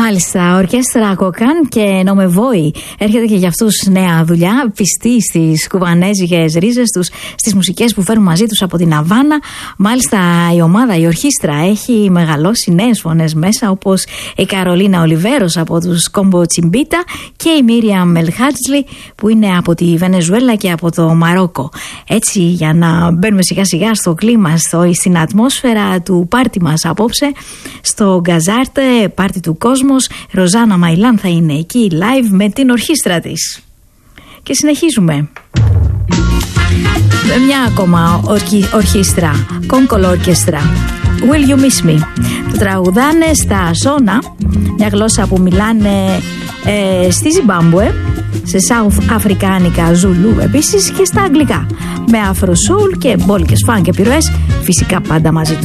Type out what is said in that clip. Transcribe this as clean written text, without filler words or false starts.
Μάλιστα, ορκέστρα Κοκάν και Νομεβόη έρχεται και για αυτούς νέα δουλειά, πιστοί στις κουβανέζικες ρίζες τους, στις μουσικές που φέρουν μαζί τους από την Αβάνα. Μάλιστα η ομάδα, η ορχήστρα έχει μεγαλώσει νέες φωνές μέσα, όπως η Καρολίνα Ολιβέρος από τους Κόμπο Τσιμπίτα και η Μίριαμ Μελχάτζλι που είναι από τη Βενεζουέλα και από το Μαρόκο. Έτσι, για να μπαίνουμε σιγά σιγά στο κλίμα, στην ατμόσφαιρα του πάρτι μας απόψε, στο Γκαζάρτε, πάρτι του Κόσμος, Ροζάνα Μαϊλάν θα είναι εκεί live με την ορχήστρα της. Και συνεχίζουμε με μια ακόμα ορχήστρα, Κόνκολο Ορκέστρα, Will You Miss Me. Το τραγουδάνε στα Σόνα, μια γλώσσα που μιλάνε στη Ζιμπάμπουε, σε South Αφρικάνικα, Ζουλού επίσης, και στα αγγλικά, με Afro Soul και μπόλικες φαν και επιρροές, φυσικά πάντα μαζί τους.